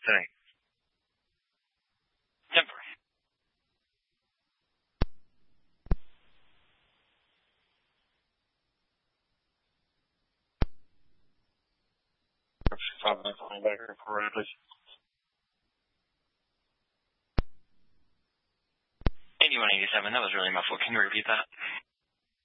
today? Temporary. 5 minutes on back here for right, please. 8187, that was really muffled. Can you repeat that?